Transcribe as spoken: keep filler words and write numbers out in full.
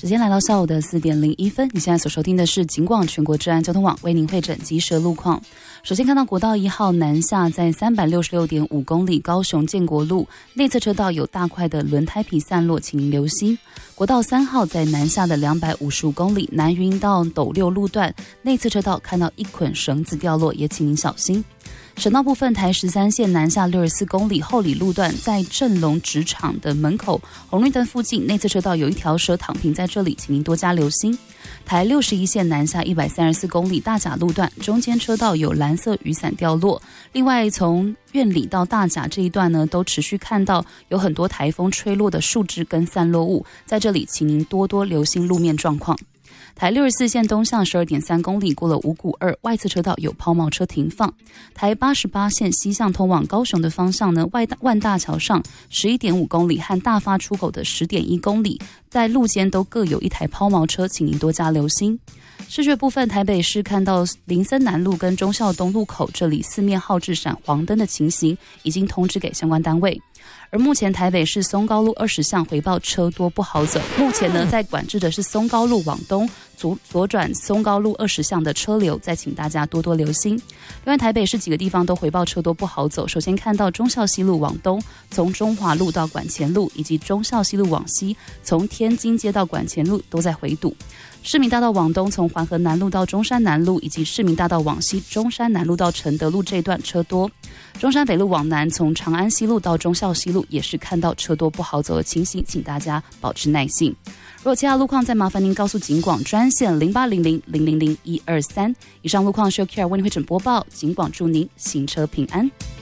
时间来到下午的四点零一分，你现在所收听的是警广全国治安交通网为您汇整即时路况。首先看到国道一号南下在三百六十六点五公里高雄建国路内侧车道有大块的轮胎皮散落，请您留心。国道三号在南下的两百五十五公里南云到斗六路段内侧车道看到一捆绳子掉落，也请您小心。省道部分，台十三线南下六十四公里后里路段，在正隆职场的门口红绿灯附近内侧车道有一条蛇躺平在这里，请您多加留心。台六十一线南下一百三十四公里大甲路段，中间车道有蓝色雨伞掉落。另外，从苑里到大甲这一段呢，都持续看到有很多台风吹落的树枝跟散落物，在这里请您多多留心路面状况。台六十四线东向 十二点三公里过了五股二外侧车道有抛锚车停放。台八十八线西向通往高雄的方向呢，外万大桥上 十一点五公里和大发出口的 十点一公里在路间都各有一台抛锚车，请您多加留心。视觉部分，台北市看到林森南路跟忠孝东路口这里四面号志闪黄灯的情形，已经通知给相关单位。而目前台北市松高路二十巷回报车多不好走，目前呢在管制的是松高路往东左左转松高路二十巷的车流，再请大家多多留心。另外台北市几个地方都回报车多不好走，首先看到忠孝西路往东从中华路到管前路，以及忠孝西路往西从天津街到管前路都在回堵。市民大道往东从环河南路到中山南路，以及市民大道往西中山南路到承德路这一段车多。中山北路往南从长安西路到忠孝西路也是看到车多不好走的情形，请大家保持耐性。如果其他路况，再麻烦您告诉警广专线零八零零零零零一二三。以上路况是由 K R 为您会诊播报，警广祝您行车平安。